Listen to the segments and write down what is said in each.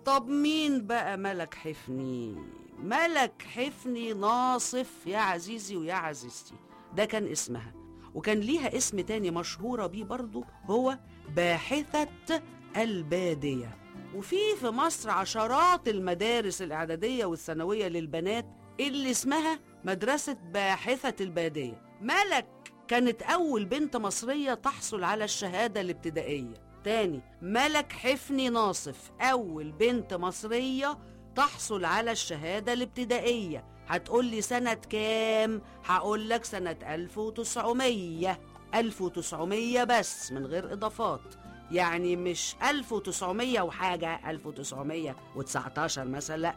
طب مين بقى ملك حفني؟ ملك حفني ناصف يا عزيزي ويا عزيزتي، ده كان اسمها، وكان ليها اسم تاني مشهورة بيه برضو، هو باحثة البادية. وفي مصر عشرات المدارس الإعدادية والثانوية للبنات اللي اسمها مدرسة باحثة البادية. ملك كانت أول بنت مصرية تحصل على الشهادة الابتدائية. تاني، ملك حفني ناصف أول بنت مصرية تحصل على الشهادة الابتدائية. هتقولي سنة كام؟ هقولك سنة 1900 بس من غير إضافات، يعني مش 1900 وحاجة، 1919 مثلا، لا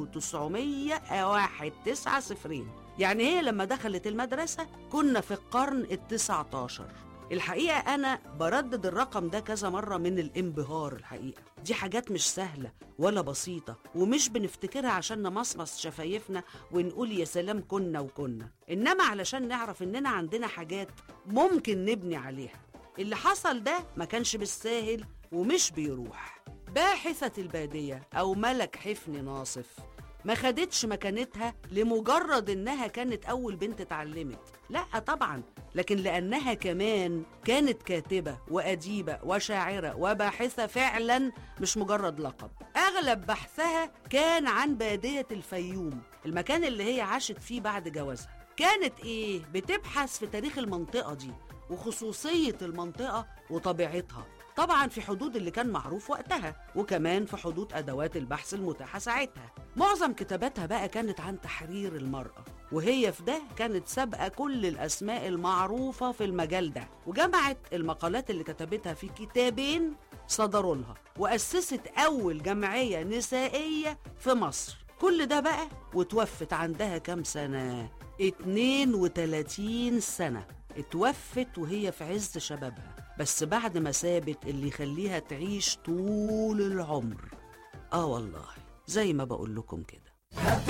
1901 يعني هي لما دخلت المدرسة كنا في القرن ال19. الحقيقة أنا بردد الرقم ده كذا مرة من الانبهار. الحقيقة دي حاجات مش سهلة ولا بسيطة، ومش بنفتكرها عشان نمصمص شفايفنا ونقول يا سلام كنا وكنا، إنما علشان نعرف إننا عندنا حاجات ممكن نبني عليها. اللي حصل ده ما كانش بالساهل ومش بيروح. باحثة البادية أو ملك حفني ناصف ما خدتش مكانتها لمجرد إنها كانت أول بنت اتعلمت، لا طبعا، لكن لأنها كمان كانت كاتبة وأديبة وشاعرة وباحثة فعلا، مش مجرد لقب. أغلب بحثها كان عن بادية الفيوم، المكان اللي هي عاشت فيه بعد جوازها. كانت بتبحث في تاريخ المنطقة دي وخصوصية المنطقة وطبيعتها، طبعا في حدود اللي كان معروف وقتها، وكمان في حدود أدوات البحث المتاحة ساعتها. معظم كتاباتها بقى كانت عن تحرير المرأة، وهي في ده كانت سابقة كل الأسماء المعروفة في المجال ده، وجمعت المقالات اللي كتبتها في كتابين صدروا لها، وأسست أول جمعية نسائية في مصر. كل ده بقى وتوفت عندها كام سنة؟ 32 سنة. اتوفت وهي في عز شبابها، بس بعد ما سابت اللي يخليها تعيش طول العمر. والله زي ما بقول لكم كده.